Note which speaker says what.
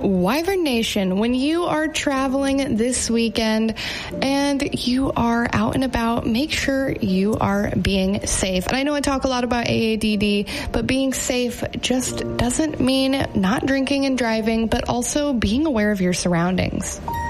Speaker 1: Wyvern Nation, when you are traveling this weekend and you are out and about, make sure you are being safe. And I know I talk a lot about AADD, but being safe just doesn't mean not drinking and driving, but also being aware of your surroundings.